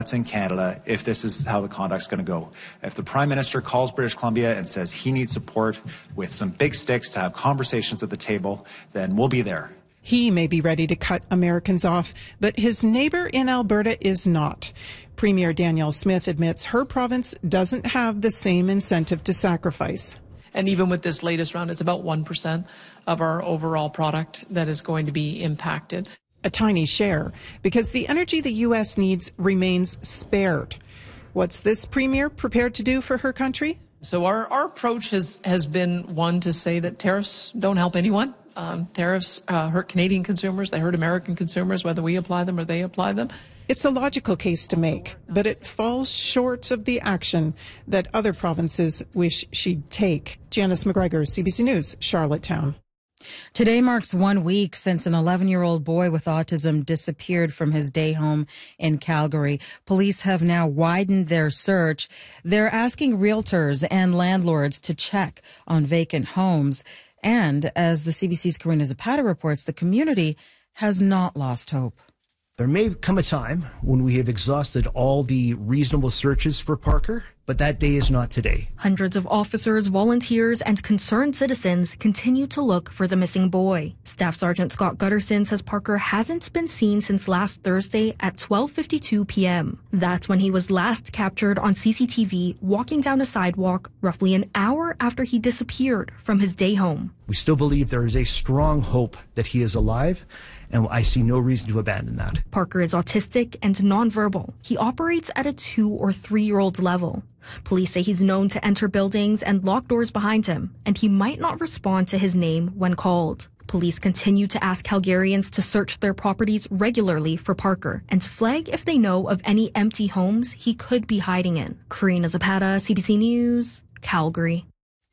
in Canada if this is how the conduct's going to go. If the Prime Minister calls British Columbia and says he needs support with some big sticks to have conversations at the table, then we'll be there. He may be ready to cut Americans off, but his neighbor in Alberta is not. Premier Danielle Smith admits her province doesn't have the same incentive to sacrifice. And even with this latest round, it's about 1% of our overall product that is going to be impacted. A tiny share, because the energy the U.S. needs remains spared. What's this premier prepared to do for her country? So our approach has been one to say that tariffs don't help anyone. Tariffs hurt Canadian consumers. They hurt American consumers, whether we apply them or they apply them. It's a logical case to make, but it falls short of the action that other provinces wish she'd take. Janice McGregor, CBC News, Charlottetown. Today marks 1 week since an 11-year-old boy with autism disappeared from his day home in Calgary. Police have now widened their search. They're asking realtors and landlords to check on vacant homes. And as the CBC's Karina Zapata reports, the community has not lost hope. There may come a time when we have exhausted all the reasonable searches for Parker, but that day is not today. Hundreds of officers, volunteers, and concerned citizens continue to look for the missing boy. Staff Sergeant Scott Gutterson says Parker hasn't been seen since last Thursday at 12:52 p.m. That's when he was last captured on CCTV walking down a sidewalk roughly an hour after he disappeared from his day home. We still believe there is a strong hope that he is alive, and I see no reason to abandon that. Parker is autistic and nonverbal. He operates at a 2 or 3-year-old level. Police say he's known to enter buildings and lock doors behind him, and he might not respond to his name when called. Police continue to ask Calgarians to search their properties regularly for Parker and to flag if they know of any empty homes he could be hiding in. Karina Zapata, CBC News, Calgary.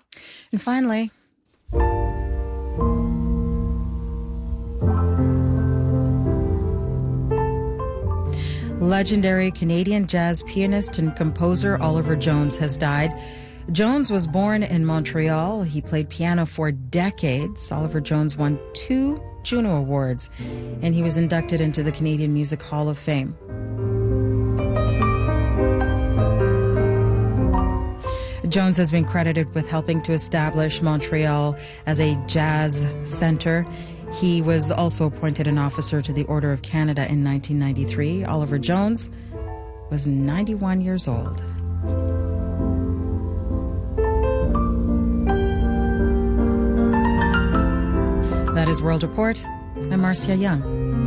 And finally, legendary Canadian jazz pianist and composer Oliver Jones has died. Jones was born in Montreal. He played piano for decades. Oliver Jones won 2 Juno Awards, and he was inducted into the Canadian Music Hall of Fame. Jones has been credited with helping to establish Montreal as a jazz center. He was also appointed an officer to the Order of Canada in 1993. Oliver Jones was 91 years old. That is World Report. I'm Marcia Young.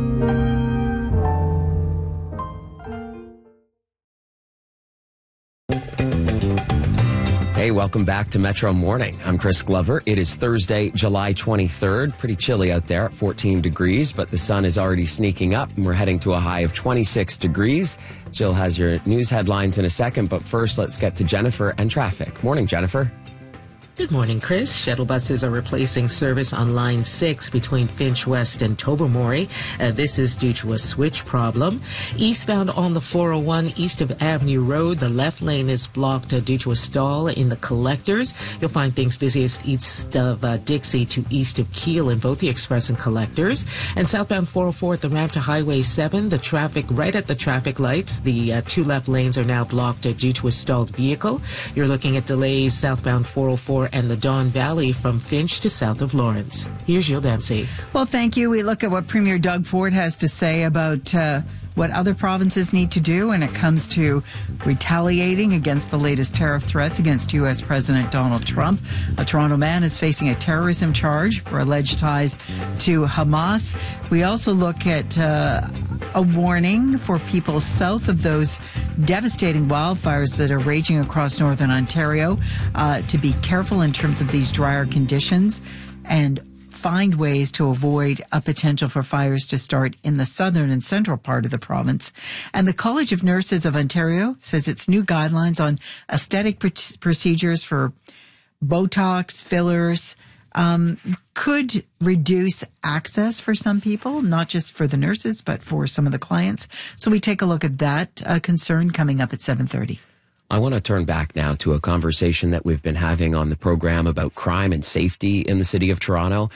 Hey, welcome back to Metro Morning. I'm Chris Glover. It is Thursday, July 23rd. Pretty chilly out there at 14 degrees, but the sun is already sneaking up, and we're heading to a high of 26 degrees. Jill has your news headlines in a second, but first let's get to Jennifer and traffic. Morning, Jennifer. Good morning, Chris. Shuttle buses are replacing service on Line 6 between Finch West and Tobermory. This is due to a switch problem. Eastbound on the 401 east of Avenue Road, the left lane is blocked due to a stall in the collectors. You'll find things busiest east of Dixie to east of Keele in both the express and collectors. And southbound 404 at the ramp to Highway 7, the traffic right at the traffic lights. The 2 left lanes are now blocked due to a stalled vehicle. You're looking at delays southbound 404 and the Don Valley from Finch to south of Lawrence. Here's Jill Dempsey. Well, thank you. We look at what Premier Doug Ford has to say about what other provinces need to do when it comes to retaliating against the latest tariff threats against U.S. President Donald Trump. A Toronto man is facing a terrorism charge for alleged ties to Hamas. We also look at a warning for people south of those devastating wildfires that are raging across northern Ontario to be careful in terms of these drier conditions and find ways to avoid a potential for fires to start in the southern and central part of the province. And the College of Nurses of Ontario says its new guidelines on aesthetic procedures for Botox, fillers, could reduce access for some people, not just for the nurses, but for some of the clients. So we take a look at that concern coming up at 7:30. I want to turn back now to a conversation that we've been having on the program about crime and safety in the city of Toronto.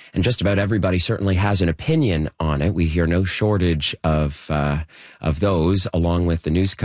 and just about everybody certainly has an opinion on it. We hear no shortage of those, along with the news